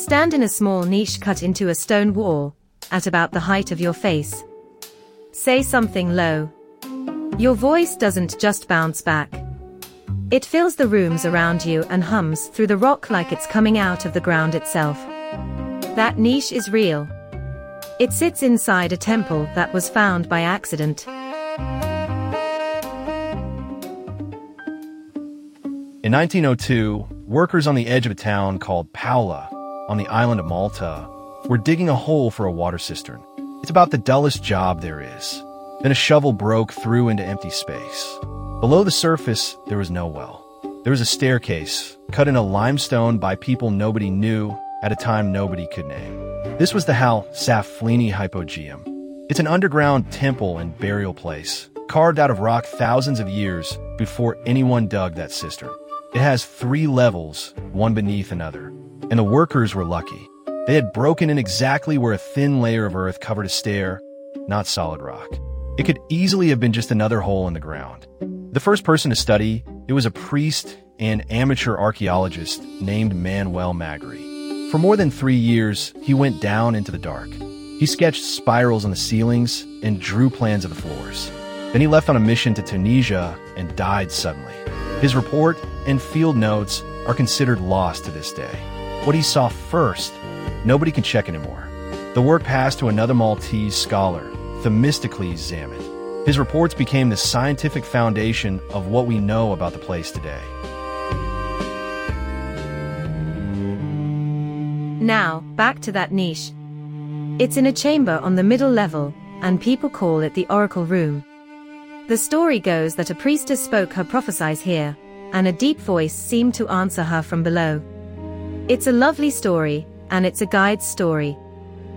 Stand in a small niche cut into a stone wall, at about the height of your face. Say something low. Your voice doesn't just bounce back. It fills the rooms around you and hums through the rock like it's coming out of the ground itself. That niche is real. It sits inside a temple that was found by accident. In 1902, workers on the edge of a town called Paola, on the island of Malta, were digging a hole for a water cistern. It's about the dullest job there is. Then a shovel broke through into empty space. Below the surface, there was no well. There was a staircase, cut in a limestone by people nobody knew at a time nobody could name. This was the Hal Saflieni Hypogeum. It's an underground temple and burial place, carved out of rock thousands of years before anyone dug that cistern. It has 3 levels, one beneath another, and the workers were lucky. They had broken in exactly where a thin layer of earth covered a stair, not solid rock. It could easily have been just another hole in the ground. The first person to study, it was a priest and amateur archaeologist named Manuel Magri. For more than 3 years, he went down into the dark. He sketched spirals on the ceilings and drew plans of the floors. Then he left on a mission to Tunisia and died suddenly. His report and field notes are considered lost to this day. What he saw first, nobody can check anymore. The work passed to another Maltese scholar, Themistocles Zammit. His reports became the scientific foundation of what we know about the place today. Now, back to that niche. It's in a chamber on the middle level, and people call it the Oracle Room. The story goes that a priestess spoke her prophecies here, and a deep voice seemed to answer her from below. It's a lovely story, and it's a guide's story.